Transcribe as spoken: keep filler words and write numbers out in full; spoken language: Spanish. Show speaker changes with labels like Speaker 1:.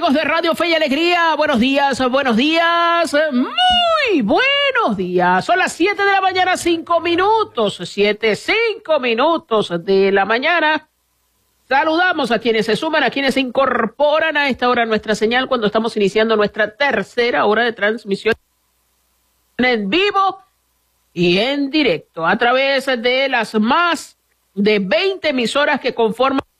Speaker 1: amigos de Radio Fe y Alegría, buenos días, buenos días, muy buenos días. Son las siete de la mañana, cinco minutos, siete, cinco minutos de la mañana. Saludamos a quienes se suman, a quienes se incorporan a esta hora a nuestra señal cuando estamos iniciando nuestra tercera hora de transmisión en vivo y en directo a través de las más de veinte emisoras que conforman